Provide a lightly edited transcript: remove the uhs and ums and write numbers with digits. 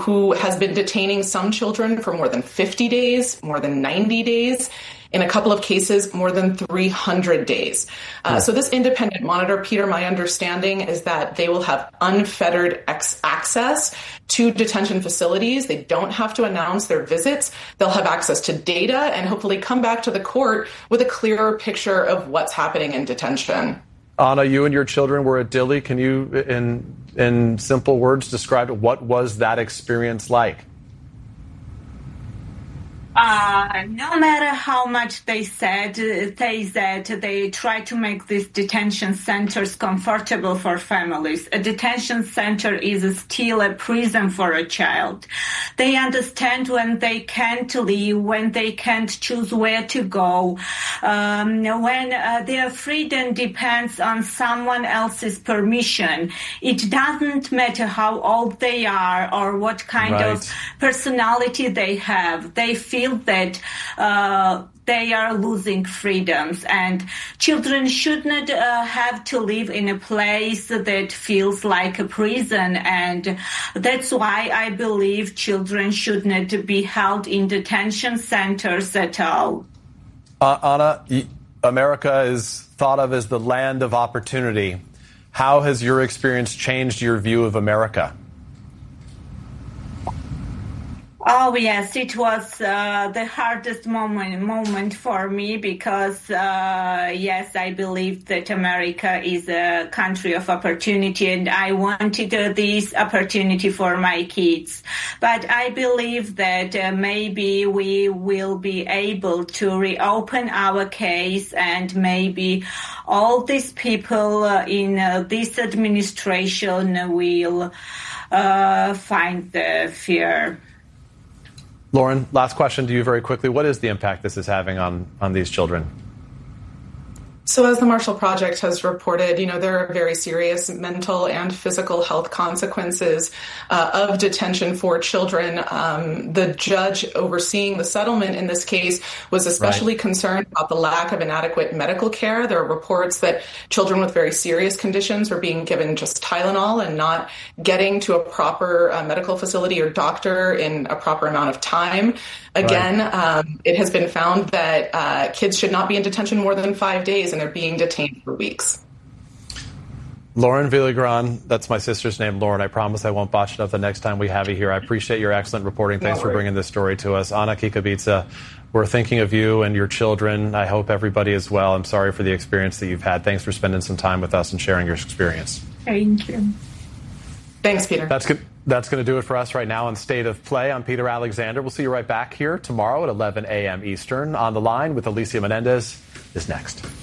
who has been detaining some children for more than 50 days, more than 90 days. In a couple of cases, more than 300 days. So this independent monitor, Peter, my understanding is that they will have unfettered access to detention facilities. They don't have to announce their visits. They'll have access to data and hopefully come back to the court with a clearer picture of what's happening in detention. Anna, you and your children were at Dilley. Can you, in simple words, describe what was that experience like? No matter how much they said they try to make these detention centers comfortable for families. A detention center is still a prison for a child. They understand when they can't leave, when they can't choose where to go, when their freedom depends on someone else's permission. It doesn't matter how old they are or what kind of personality they have. They feel that they are losing freedoms, and children should not have to live in a place that feels like a prison, and that's why I believe children should not be held in detention centers at all. Anna, America is thought of as the land of opportunity. How has your experience changed your view of America? Oh, yes, it was the hardest moment for me because, yes, I believe that America is a country of opportunity and I wanted this opportunity for my kids. But I believe that maybe we will be able to reopen our case and maybe all these people in this administration will find the fear. Lauren, last question to you very quickly. What is the impact this is having on these children? So as the Marshall Project has reported, there are very serious mental and physical health consequences of detention for children. The judge overseeing the settlement in this case was especially concerned about the lack of inadequate medical care. There are reports that children with very serious conditions were being given just Tylenol and not getting to a proper medical facility or doctor in a proper amount of time. Again, it has been found that kids should not be in detention more than 5 days, and they're being detained for weeks. Lauren Villagrán, that's my sister's name, Lauren. I promise I won't botch it up the next time we have you here. I appreciate your excellent reporting. Thanks for bringing this story to us. Anna Kikabica, we're thinking of you and your children. I hope everybody is well. I'm sorry for the experience that you've had. Thanks for spending some time with us and sharing your experience. Thank you. Thanks, Peter. That's good. That's going to do it for us right now on State of Play. I'm Peter Alexander. We'll see you right back here tomorrow at 11 a.m. Eastern. On the Line with Alicia Menendez is next.